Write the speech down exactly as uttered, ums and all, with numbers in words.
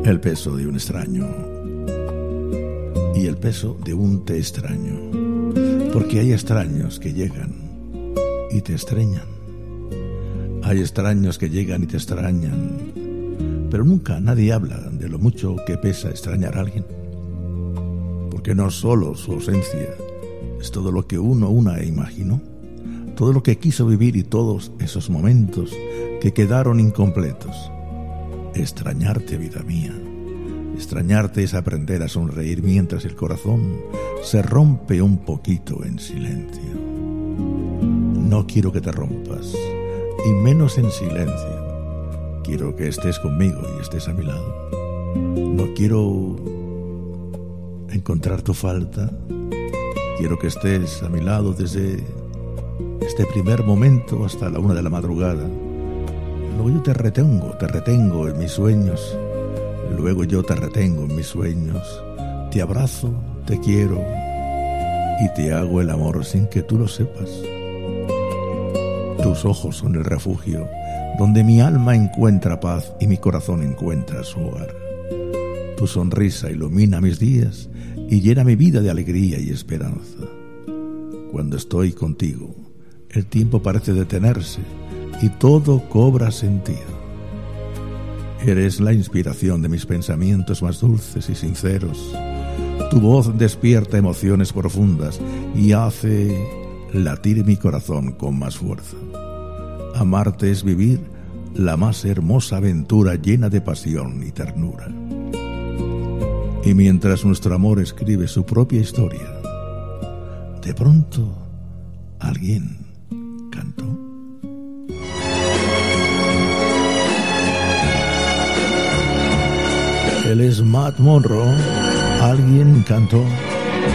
El peso de un extraño y el peso de un te extraño, porque hay extraños que llegan y te extrañan. Hay extraños que llegan y te extrañan, pero nunca nadie habla de lo mucho que pesa extrañar a alguien, porque no solo su ausencia es todo lo que uno una imaginó, todo lo que quiso vivir y todos esos momentos que quedaron incompletos. Extrañarte, vida mía, extrañarte es aprender a sonreír mientras el corazón se rompe un poquito en silencio. No quiero que te rompas, y menos en silencio. Quiero que estés conmigo y estés a mi lado. No quiero encontrar tu falta. Quiero que estés a mi lado desde este primer momento hasta la una de la madrugada. Luego yo te retengo, te retengo en mis sueños. Luego yo te retengo en mis sueños. Te abrazo, te quiero y te hago el amor sin que tú lo sepas. Tus ojos son el refugio donde mi alma encuentra paz y mi corazón encuentra su hogar. Tu sonrisa ilumina mis días y llena mi vida de alegría y esperanza. Cuando estoy contigo, el tiempo parece detenerse y todo cobra sentido. Eres la inspiración de mis pensamientos más dulces y sinceros. Tu voz despierta emociones profundas y hace latir mi corazón con más fuerza. Amarte es vivir la más hermosa aventura llena de pasión y ternura. Y mientras nuestro amor escribe su propia historia, de pronto alguien cantó. Él es Matt Monro. Alguien cantó.